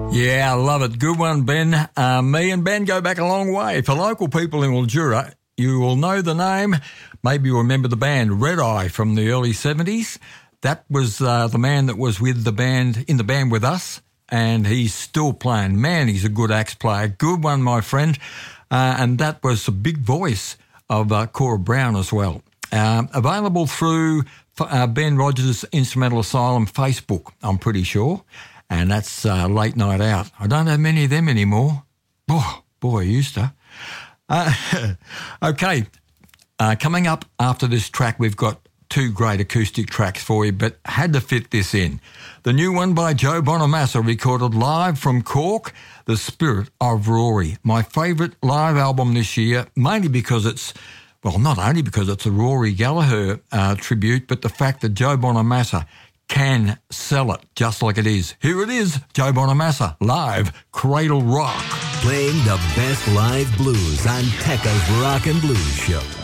Yeah, I love it. Good one, Ben. Me and Ben go back a long way. For local people in Mildura, you will know the name. Maybe you remember the band Red Eye from the early 70s. That was the man that was with the band, in the band with us, and he's still playing. Man, he's a good axe player. Good one, my friend. And that was the big voice of Cora Brown as well. Available through Ben Rogers Instrumental Asylum Facebook, I'm pretty sure. And that's Late Night Out. I don't have many of them anymore. Oh, boy, I used to. Okay, coming up after this track, we've got two great acoustic tracks for you, but had to fit this in. The new one by Joe Bonamassa, recorded live from Cork, The Spirit of Rory. My favourite live album this year, mainly because it's, well, not only because it's a Rory Gallagher tribute, but the fact that Joe Bonamassa can sell it just like it is. Here it is, Joe Bonamassa, live, Cradle Rock. Playing the best live blues on Tekka's Rock and Blues Show.